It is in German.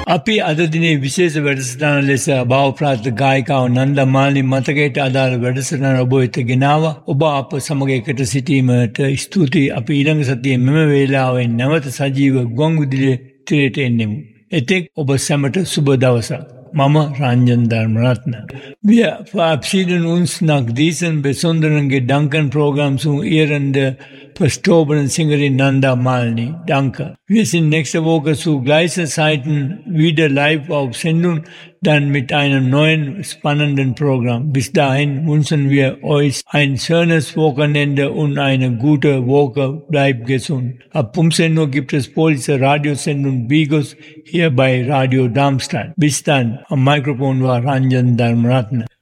අපි අද දිනේ විශේෂ වැඩසටහන ලෙස භාවප්‍රාප්ත ගායිකාව නන්දා මාලිනී මතකයට අදාළ වැඩසටහන ඔබ වෙත ගෙනාවා. ඔබ අප සමග එකට සිටීමට ස්තුතියි. අපි ඊළඟ සතියේ මෙම වේලාවෙන් නැවත සජීව ගුවන් විදුලි තිරයට එන්නෙමු. එතෙක් ඔබ සැමට සුබ දවසක්. Mama Ranjan Dharmaratna. Wir verabschieden uns nach diesen besonderen Gedankenprogramm zum Ehren der verstorbenen Sängerin Nanda Malini. Danke. Wir sind nächste Woche zu gleichen Zeiten wieder live auf Sendung, dann mit einem neuen spannenden Programm. Bis dahin wünschen wir euch ein schönes Wochenende und eine gute Woche. Bleibt gesund. Ab 15 Uhr gibt es polnische Radiosendung Bigos hier bei Radio Darmstadt. Bis dann. Am Mikrofon war Ranjan Dharmaratna.